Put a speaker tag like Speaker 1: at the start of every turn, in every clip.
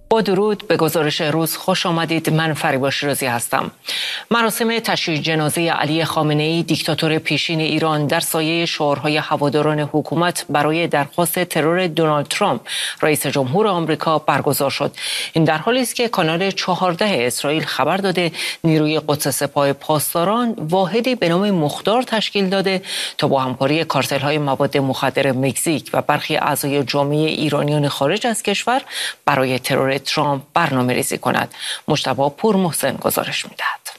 Speaker 1: با درود به گزارش روز خوش آمدید. من فریبا شیرازی هستم. مراسم تشییع جنازه علی خامنه‌ای دیکتاتور پیشین ایران در سایه شعارهای هواداران حکومت برای درخواست ترور دونالد ترامپ رئیس جمهور آمریکا برگزار شد. این در حالی است که کانال 14 اسرائیل خبر داده نیروی قدس سپاه پاسداران واحدی به نام مختار تشکیل داده تا با همکاری کارتل‌های مواد مخدر مکزیک و برخی اعضای جامعه ایرانیان خارج از کشور برای ترور ترامپ برنامه‌ریزی کند. مجتبی پورمحسن گزارش می‌دهد.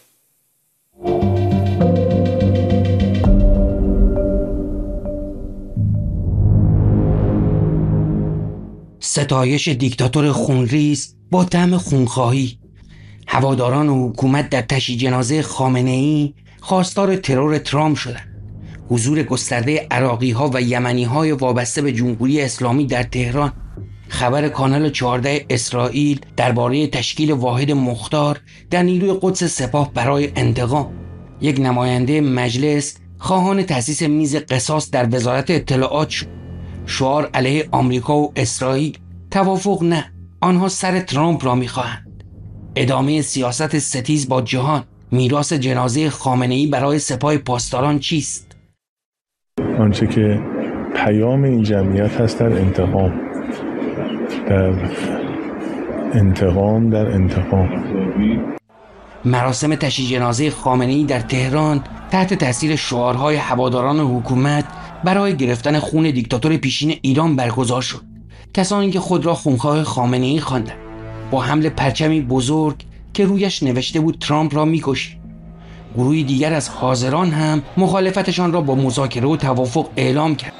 Speaker 2: ستایش دیکتاتور خونریز با طعم خونخواهی. هواداران حکومت در تشییع جنازه خامنه‌ای خواستار ترور ترامپ شدند. حضور گسترده عراقی‌ها و یمنی‌های وابسته به جمهوری اسلامی در تهران. خبر کانال 14 اسرائیل درباره تشکیل واحد مختار در نیروی قدس سپاه برای انتقام. یک نماینده مجلس خواهان تأسیس میز قصاص در وزارت اطلاعات شد. شعار علیه آمریکا و اسرائیل. توافق نه، آنها سر ترامپ را می‌خواهند. ادامه سیاست ستیز با جهان. میراث جنازه خامنه‌ای برای سپاه پاسداران چیست؟
Speaker 3: آنچه که پیام این جمعیت هست در انتقام، در انتقام.
Speaker 2: مراسم تشییع جنازه خامنه‌ای در تهران تحت تاثیر شعارهای هواداران حکومت برای گرفتن خون دیکتاتور پیشین ایران برگزار شد. کسانی که خود را خونخواه خامنه‌ای خواندند، با حمل پرچمی بزرگ که رویش نوشته بود ترامپ را می‌کشیم. گروهی دیگر از حاضران هم مخالفتشان را با مذاکره و توافق اعلام کرد.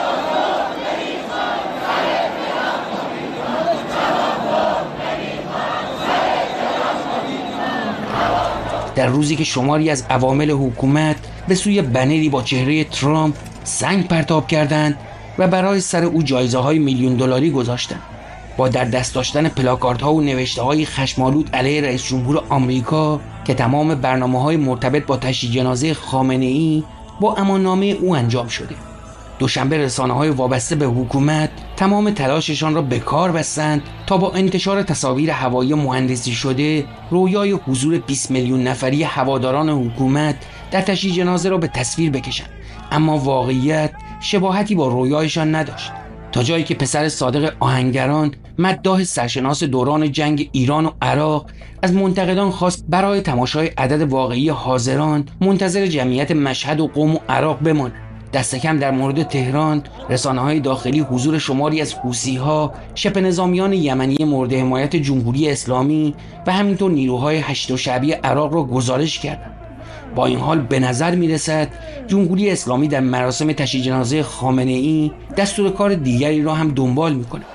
Speaker 2: در روزی که شماری از عوامل حکومت به سوی بنری با چهره ترامپ سنگ پرتاب کردند و برای سر او جایزه‌های میلیون دلاری گذاشتند. با در دست داشتن پلاکاردها و نوشته‌های خشم‌آلود علیه رئیس جمهور آمریکا که تمام برنامه‌های مرتبط با تشییع جنازه خامنه‌ای با اماننامه او انجام شده. دوشنبه رسانه‌های وابسته به حکومت تمام تلاششان را به کار بستند تا با انتشار تصاویر هوایی مهندسی شده رویای حضور 20 میلیون نفری هواداران حکومت در تشییع جنازه را به تصویر بکشند، اما واقعیت شباهتی با رویایشان نداشت. تا جایی که پسر صادق آهنگران، مداح سرشناس دوران جنگ ایران و عراق، از منتقدان خواست برای تماشای عدد واقعی حاضران منتظر جمعیت مشهد و قم و عراق بمانند. دست کم در مورد تهران، رسانه‌های داخلی حضور شماری از حوثی‌ها، شبه نظامیان یمنی مورد حمایت جمهوری اسلامی و همینطور نیروهای هشت شعبی عراق را گزارش کردند. با این حال به نظر می‌رسد جمهوری اسلامی در مراسم تشییع جنازه خامنه‌ای دستور کار دیگری را هم دنبال می‌کند.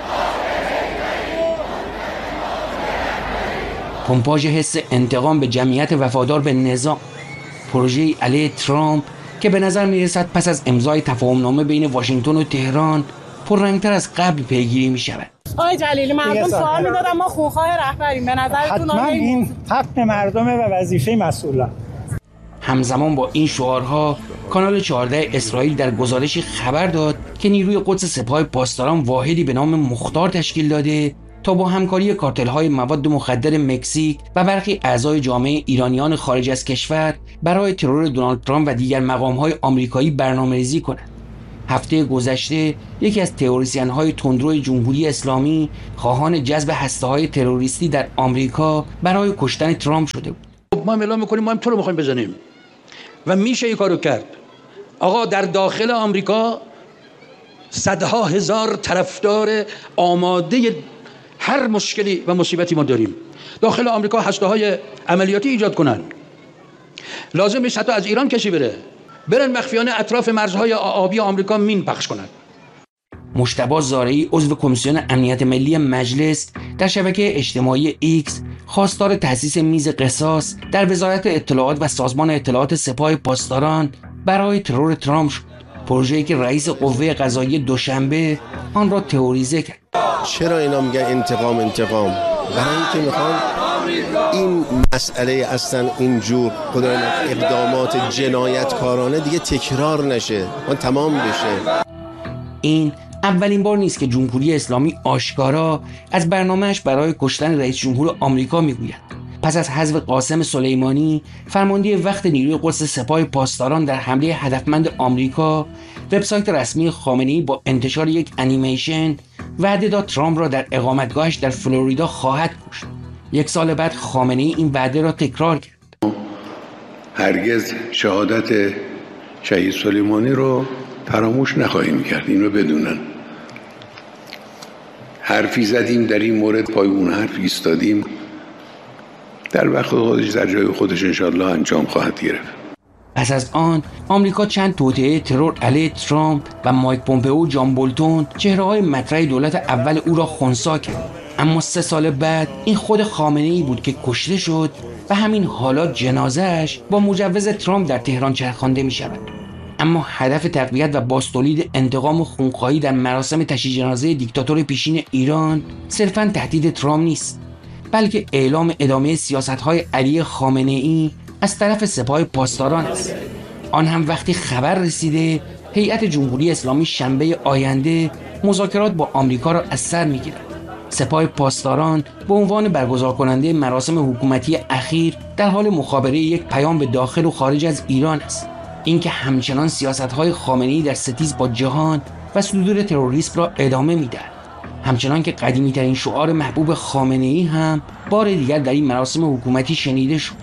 Speaker 2: پمپاژ حس انتقام به جمعیت وفادار به نظام. پروژه علیه ترامپ که به نظر میرسد پس از امضای تفاهمنامه بین واشنگتن و تهران پررنگتر از قبل پیگیری می شود.
Speaker 4: آقای جلیلی، مردم سوال می‌دادن ما خونخواه رهبریم، به نظرتون
Speaker 5: حتما این حق مردمه و وظیفه مسئولان.
Speaker 2: همزمان با این شعارها کانال 14 اسرائیل در گزارشی خبر داد که نیروی قدس سپاه پاسداران واحدی به نام مختار تشکیل داده تا با همکاری کارتل‌های مواد مخدر مکزیک و برخی اعضای جامعه ایرانیان خارج از کشور برای ترور دونالد ترامپ و دیگر مقام‌های آمریکایی برنامه‌ریزی کنند. هفته گذشته یکی از تئوریسین‌های تندرو جمهوری اسلامی خواهان جذب هسته‌های تروریستی در آمریکا برای کشتن ترامپ شده بود.
Speaker 6: ما اعلام می‌کنیم ما هم تو رو می‌خوایم بزنیم و میشه این کارو کرد. آقا در داخل آمریکا صدها هزار طرفدار آماده هر مشکلی و مصیبتی ما داریم. داخل آمریکا هسته‌های عملیاتی ایجاد کنن. لازم نیست حتی از ایران کسی برن مخفیانه اطراف مرزهای آبی آمریکا مین پخش کنن.
Speaker 2: مجتبی زارعی عضو کمیسیون امنیت ملی مجلس در شبکه اجتماعی ایکس خواستار تأسیس میز قصاص در وزارت اطلاعات و سازمان اطلاعات سپاه پاسداران برای ترور ترامپ شد. پروژه‌ای که رئیس قوه قضاییه دوشنبه آن را تئوریزه کرد.
Speaker 7: چرا اینا میگن انتقام؟ برای اینکه میخوان این مسئله اصلا اینجور اقدامات جنایتکارانه دیگه تکرار نشه، اون تمام بشه.
Speaker 2: این اولین بار نیست که جمهوری اسلامی آشکارا از برنامه‌اش برای کشتن رئیس جمهور آمریکا میگوید. پس از حذف قاسم سلیمانی فرمانده وقت نیروی قدس سپاه پاسداران در حمله هدفمند آمریکا، وبسایت رسمی خامنه‌ای با انتشار یک انیمیشن وعده داد ترامپ را در اقامتگاهش در فلوریدا خواهد کشت. 1 سال بعد خامنه‌ای این وعده را تکرار کرد.
Speaker 8: هرگز شهادت شهید سلیمانی رو فراموش نخواهیم کرد، این رو بدونن. حرفی زدیم در این مورد، پای اون حرف ایستادیم، در وقت خودش در جای خودش انشالله انجام خواهد گرفت.
Speaker 2: پس از آن آمریکا چند توطئه ترور علیه ترامپ و مایک پومپئو و جان بولتون چهره‌های مطرح دولت اول او را خنثی کرد. اما 3 سال بعد این خود خامنه‌ای بود که کشته شد و همین حالا جنازه‌اش با مجوز ترامپ در تهران چرخانده می‌شود. اما هدف تقویت و بازتولید انتقام و خونخواهی در مراسم تشییع جنازه دیکتاتور پیشین ایران صرفاً تهدید ترامپ نیست، بلکه اعلام ادامه سیاست‌های علی خامنه‌ای از طرف سپاه پاسداران است. آن هم وقتی خبر رسیده هیئت جمهوری اسلامی شنبه آینده مذاکرات با آمریکا را از سر می‌گیرد. سپاه پاسداران به عنوان برگزار کننده مراسم حکومتی اخیر در حال مخابره یک پیام به داخل و خارج از ایران است، اینکه همچنان سیاست‌های خامنه‌ای در ستیز با جهان و صدور تروریسم را ادامه می‌دهد. همچنان که قدیمی‌ترین شعار محبوب خامنه‌ای هم بار دیگر در این مراسم حکومتی شنیده شد.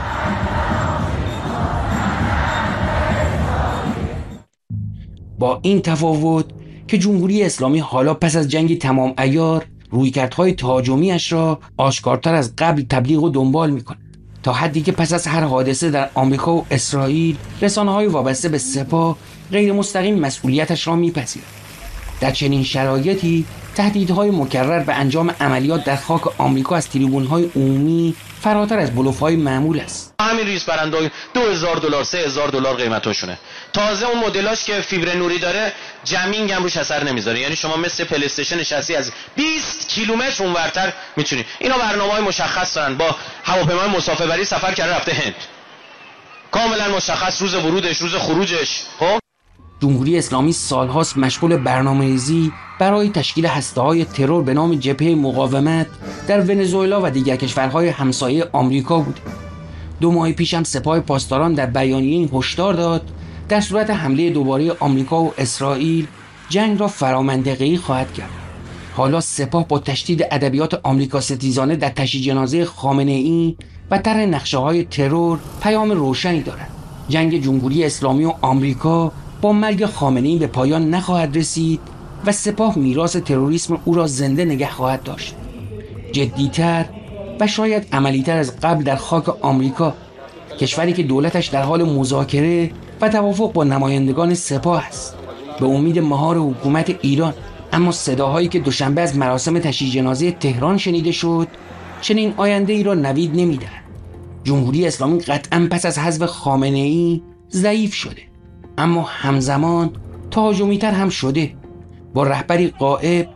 Speaker 2: با این تفاوت که جمهوری اسلامی حالا پس از جنگ تمام عیار رویکردهای تهاجمی‌اش را آشکارتر از قبل تبلیغ و دنبال می‌کند، تا حدی که پس از هر حادثه در آمریکا و اسرائیل رسانه‌های وابسته به سپاه غیر مستقیم مسئولیتش را می‌پذیرند. در چنین شرایطی تهدیدهای مکرر به انجام عملیات در خاک آمریکا از تریبون‌های عمومی فراتر از بلوف‌های معمول است.
Speaker 9: همین ریز برندهای $2,000 $3,000 قیمتاشونه. تازه اون مدلاش که فیبر نوری داره جمینگ هم روش اثر نمیذاره، یعنی شما مثل پلی استیشن نشستی از 20 کیلومتر اونورتر میتونی. اینا برنامه‌های مشخص دارن، با هواپیمای مسافربری سفر کرده رفته هند، کاملا مشخص روز ورودش روز خروجش. خب
Speaker 2: جمهوری اسلامی سالهاست مشغول برنامه‌ریزی برای تشکیل هسته‌های ترور به نام جبهه مقاومت در ونزوئلا و دیگر کشورهای همسایه آمریکا بود. 2 ماه پیش هم سپاه پاسداران در بیانیه هشدار داد در صورت حمله دوباره آمریکا و اسرائیل جنگ را فرامنطقه‌ای خواهد کرد. حالا سپاه با تشدید ادبیات آمریکا ستیزانه در تشییع جنازه خامنه‌ای و طرح نقشه‌های ترور پیام روشنی دارد. جنگ جمهوری اسلامی و آمریکا با مرگ خامنه‌ای به پایان نخواهد رسید و سپاه میراث تروریسم او را زنده نگه خواهد داشت. جدی‌تر و شاید عملی‌تر از قبل در خاک آمریکا، کشوری که دولتش در حال مذاکره و توافق با نمایندگان سپاه است، به امید مهار حکومت ایران. اما صداهایی که دوشنبه از مراسم تشییع جنازه تهران شنیده شد چنین آینده‌ای را نوید نمی‌دهد. جمهوری اسلامی قطعاً پس از حذف خامنه‌ای ضعیف شده، اما همزمان تهاجمی‌تر هم شده، با رهبری غائب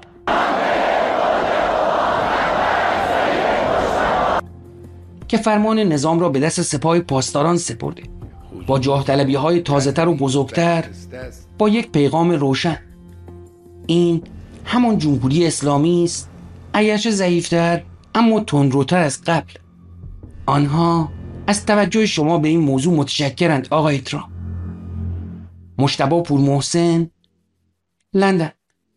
Speaker 2: که فرمان نظام را به دست سپاه پاسداران سپرده، با جاه طلبی‌های تازه‌تر و بزرگتر، با یک پیغام روشن. این همان جمهوری اسلامی است، اگرچه ضعیف‌تر اما تندروتر از قبل. آنها از توجه شما به این موضوع متشکرند آقای ترامپ. مجتبی پورمحسن، لندن.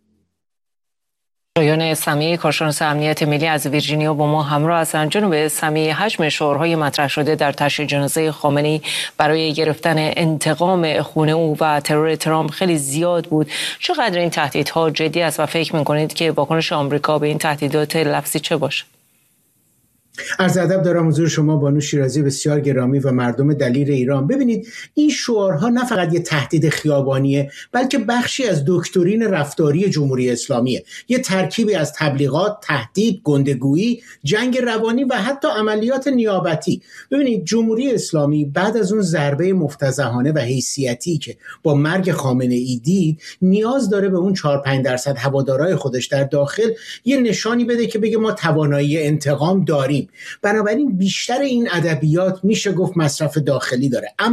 Speaker 1: شایان سمیعی، کارشناس امنیت ملی از ویرجینیا با ما همراه هستند. جناب سمیعی، حجم شعارهای مطرح شده در تشییع جنازه خامنه‌ای برای گرفتن انتقام خون او و ترور ترامپ خیلی زیاد بود. چقدر این تهدیدها جدی است و فکر می‌کنید که واکنش آمریکا به این تهدیدات لفظی چه باشه؟
Speaker 10: عرض ادب دارم حضور شما بانو شیرازی بسیار گرامی و مردم دلیر ایران. ببینید این شعارها نه فقط یه تهدید خیابانیه، بلکه بخشی از دکترین رفتاری جمهوری اسلامیه، یه ترکیبی از تبلیغات، تهدید، گندگویی، جنگ روانی و حتی عملیات نیابتی. ببینید جمهوری اسلامی بعد از اون ضربه مفتضحانه و حیثیتی که با مرگ خامنه‌ای دید، نیاز داره به اون 4-5% هوادارهای خودش در داخل یه نشانی بده که بگه ما توانایی انتقام داریم. بنابراین بیشتر این ادبیات میشه گفت مصرف داخلی داره. اما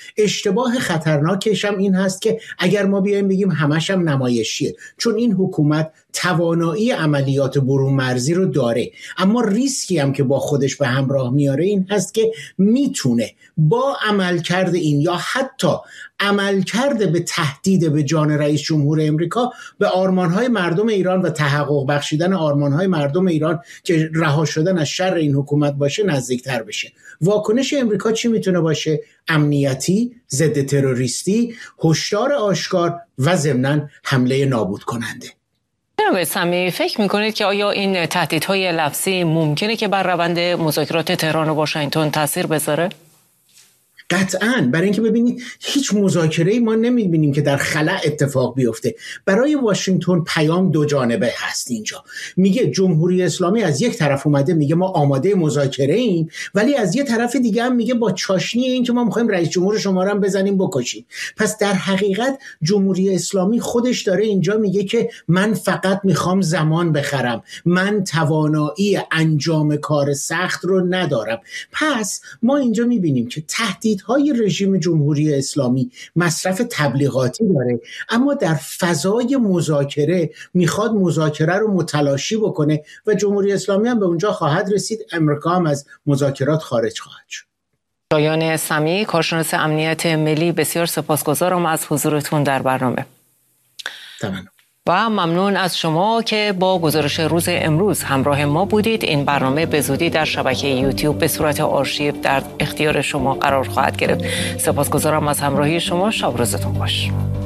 Speaker 10: اشتباه خطرناکش هم این هست که اگر ما بیایم بگیم همش هم نمایشیه، چون این حکومت توانایی عملیات برون مرزی رو داره، اما ریسکی هم که با خودش به همراه میاره این هست که میتونه با عملکرد این یا حتی عملکرد به تهدید به جان رئیس جمهور امریکا به آرمانهای مردم ایران و تحقق بخشیدن آرمانهای مردم ایران که رها شدن از شر این حکومت باشه نزدیکتر بشه. واکنش امریکا چی میتونه باشه؟ امنیتی، ضد تروریستی، هشدار آشکار و ضمناً حمله نابود کننده.
Speaker 1: جناب سمی، فکر میکنید که آیا این تهدیدهای لفظی ممکنه که بر روند مذاکرات تهران و واشنگتن تاثیر بذاره؟
Speaker 10: قطعاً، برای اینکه ببینید هیچ مذاکره‌ای ما نمی‌بینیم که در خلا اتفاق بیفته. برای واشنگتن پیام دو جانبه هست اینجا. میگه جمهوری اسلامی از یک طرف اومده میگه ما آماده مذاکره ایم، ولی از یه طرف دیگه هم میگه با چاشنی این که ما می‌خوایم رئیس جمهور شما رو هم بزنیم بکشیم. پس در حقیقت جمهوری اسلامی خودش داره اینجا میگه که من فقط میخوام زمان بخرم، من توانایی انجام کار سخت رو ندارم. پس ما اینجا می‌بینیم که های رژیم جمهوری اسلامی مصرف تبلیغاتی داره، اما در فضای مذاکره میخواد مذاکره رو متلاشی بکنه و جمهوری اسلامی هم به اونجا خواهد رسید، امریکا هم از مذاکرات خارج خواهد شد.
Speaker 1: شایان سمی، کارشناس امنیت ملی، بسیار سپاسگزارم از حضورتون در برنامه.
Speaker 10: تمام.
Speaker 1: و ممنون از شما که با گزارش روز امروز همراه ما بودید. این برنامه به زودی در شبکه یوتیوب به صورت آرشیو در اختیار شما قرار خواهد گرفت. سپاسگزارم از همراهی شما. شب روزتون خوش.